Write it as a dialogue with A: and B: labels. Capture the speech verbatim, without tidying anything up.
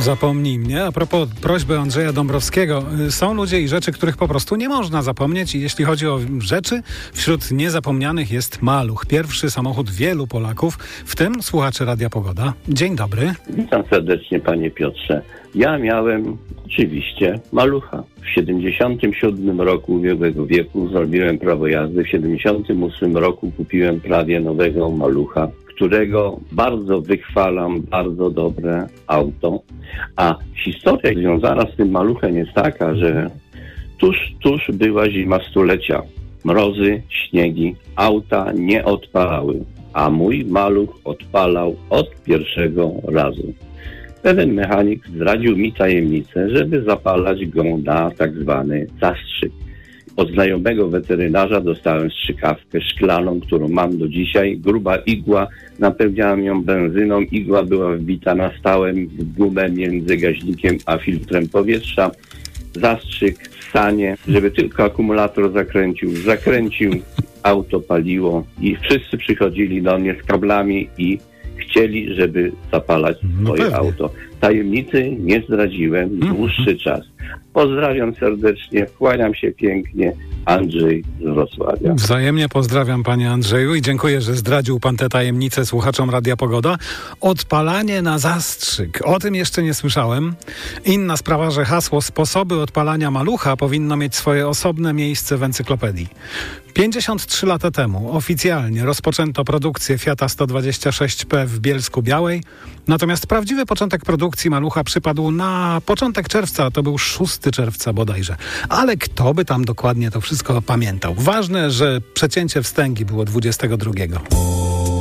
A: Zapomnij mnie. A propos prośby Andrzeja Dąbrowskiego, są ludzie i rzeczy, których po prostu nie można zapomnieć i jeśli chodzi o rzeczy, wśród niezapomnianych jest maluch. Pierwszy samochód wielu Polaków, w tym słuchaczy Radia Pogoda. Dzień dobry.
B: Witam serdecznie, panie Piotrze. Ja miałem oczywiście malucha. W siedemdziesiątym siódmym roku ubiegłego wieku zrobiłem prawo jazdy. W siedemdziesiątym ósmym roku kupiłem prawie nowego malucha, którego bardzo wychwalam, bardzo dobre auto. A historia związana z tym maluchem jest taka, że tuż, tuż była zima stulecia. Mrozy, śniegi, auta nie odpalały, a mój maluch odpalał od pierwszego razu. Pewien mechanik zdradził mi tajemnicę, żeby zapalać go na tak zwany zastrzyk. Od znajomego weterynarza dostałem strzykawkę szklaną, którą mam do dzisiaj. Gruba igła, napełniałem ją benzyną. Igła była wbita na stałe w gumę między gaźnikiem a filtrem powietrza. Zastrzyk, ssanie, żeby tylko akumulator zakręcił. Zakręcił, auto paliło i wszyscy przychodzili do mnie z kablami i chcieli, żeby zapalać
A: no
B: moje
A: pewnie.
B: auto. Tajemnicy nie zdradziłem dłuższy czas. Pozdrawiam serdecznie, kłaniam się pięknie. Andrzej z Wrocławia.
A: Wzajemnie pozdrawiam, panie Andrzeju, i dziękuję, że zdradził pan te tajemnice słuchaczom Radia Pogoda. Odpalanie na zastrzyk. O tym jeszcze nie słyszałem. Inna sprawa, że hasło sposoby odpalania malucha powinno mieć swoje osobne miejsce w encyklopedii. pięćdziesiąt trzy lata temu oficjalnie rozpoczęto produkcję Fiata sto dwadzieścia sześć P w Bielsku-Białej, natomiast prawdziwy początek produkcji malucha przypadł na początek czerwca, to był szóstego czerwca bodajże. Ale kto by tam dokładnie to wszystko pamiętał? Ważne, że przecięcie wstęgi było dwudziestego drugiego.